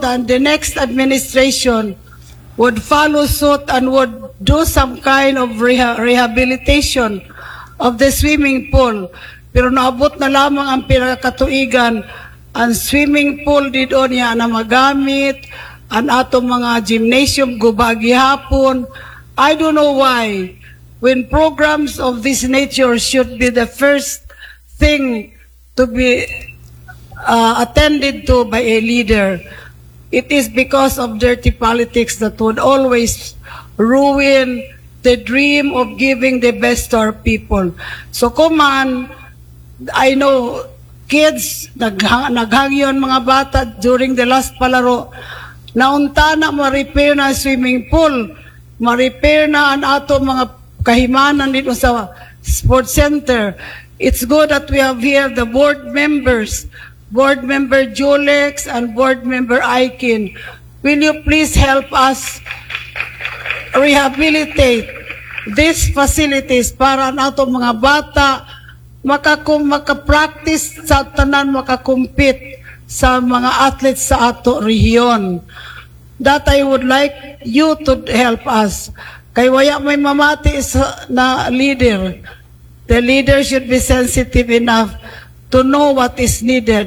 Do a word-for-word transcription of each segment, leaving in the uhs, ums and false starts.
that the next administration would follow suit and would do some kind of reha rehabilitation of the swimming pool. Pero naabot na lamang ang pinakatuigan, ang swimming pool dito niya na magamit, ang atong mga gymnasium gubagi hapon. I don't know why, when programs of this nature should be the first thing to be uh, attended to by a leader, it is because of dirty politics that would always ruin the dream of giving the best to our people. So, kuman, I know kids, naghang, naghangyon mga bata during the last palaro, naunta na ma-repair na swimming pool, ma-repair na ang ato mga kahimanan dito sa sports center. It's good that we have here the board members, Board Member Julex and Board Member Aikin. Will you please help us rehabilitate these facilities para nato mga bata makakum makapractice sa tanan, makakumpit sa mga athletes sa ato rehiyon. That I would like you to help us. Kay waya may mamati sa, na leader. The leader should be sensitive enough to know what is needed.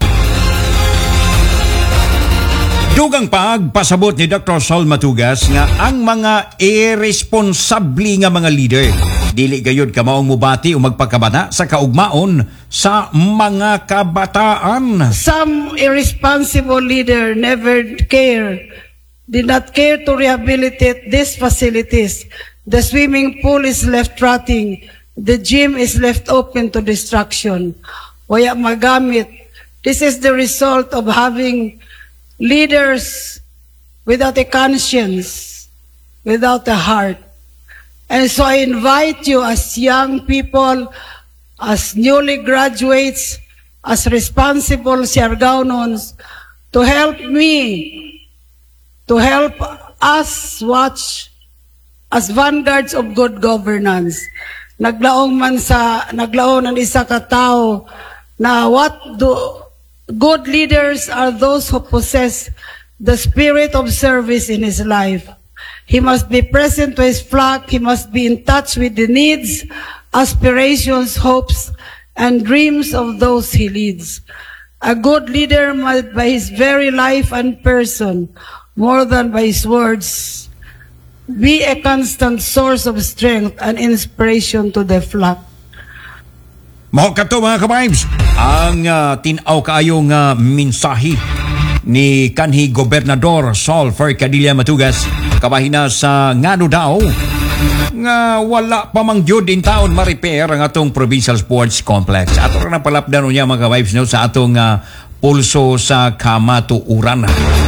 Dugang pagpasabot ni Doctor Sol Matugas nga ang mga irresponsable nga mga leader dili gayud ka maong mubati o magpakabana sa kaugmaon sa mga kabataan. Some irresponsible leader never care, did not care to rehabilitate these facilities. The swimming pool is left rotting. The gym is left open to destruction. Waya magamit. This is the result of having leaders without a conscience, without a heart. And so I invite you as young people, as newly graduates, as responsible Siargaonons, to help me, to help us watch as vanguards of good governance. Naglaong man sa, naglaong ng isa ka tao na what do good leaders are those who possess the spirit of service in his life. He must be present to his flock. He must be in touch with the needs, aspirations, hopes, and dreams of those he leads. A good leader must, by his very life and person, more than by his words, be a constant source of strength and inspiration to the flock. Mahal ka to mga kabibes, ang uh, tinaw kaayong uh, mensahe ni kanhi Gobernador Sol Fercadilla Matugas kabahina sa ngano daw nga wala pa mang gyud in taon ma-repair ang atong Provincial Sports Complex. Ato ra na palapdan niya mga kabibes no, sa atong uh, pulso sa kamatuuran.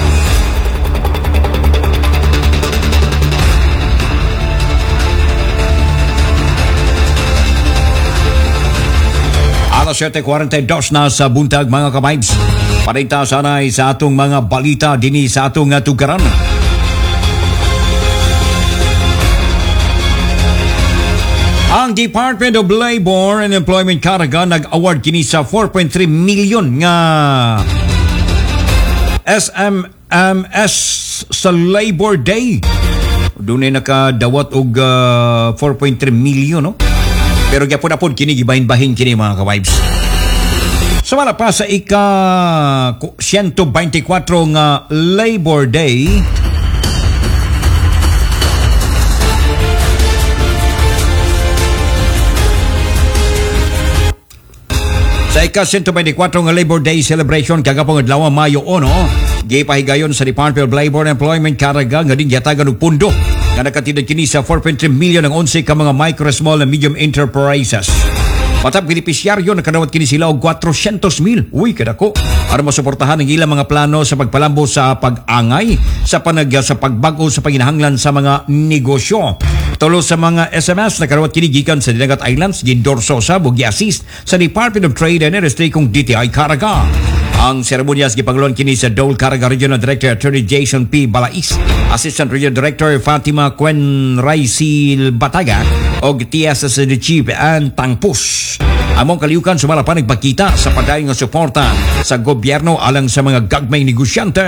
alas siyete kuwarenta y dos na sa buntag mga kabibes. Parinta sanay sa atong mga balita dini sa atong uh, tugaran. Ang Department of Labor and Employment Caraga nag-award kini sa four point three million nga S M M S sa Labor Day. Doon ay nakadawat og uh, four point three million, no? Pero gyapon-apon kini gibahin-bahin kini mga ka-vibes. Sumala pa sa ika one twenty-four nga Labor Day, sa ika one twenty-four nga Labor Day celebration kagapong adlaw Mayo one, gipahigayon sa Department of Labor and Employment Caraga nga din yatagan og pundo nga nakatindad kini sa four point three million ang eleven ka mga micro, small and medium enterprises. Matap benepisyaryo nakadawat kini sila og four hundred mil. Uy, kadako. Aron masuportahan ang ilang mga plano sa pagpalambo sa pag-angay sa panag sa pagbago sa panginahanglan sa mga negosyo. Tulo sa mga S M S nakadawat kini gikan sa Dinagat Islands, gindorso sa bugi-assist sa Department of Trade and Industry kung D T I Caraga. Ang seremonyas gipangulon kini sa Dole Caraga Regional Director Attorney Jason P. Balais, Assistant Regional Director Fatima Quen Raisil Bataga og T S S the Chief and Tangpus. Among kaliukan sumala pa nagpakita sa padayon nga suporta sa gobyerno alang sa mga gagmay negosyante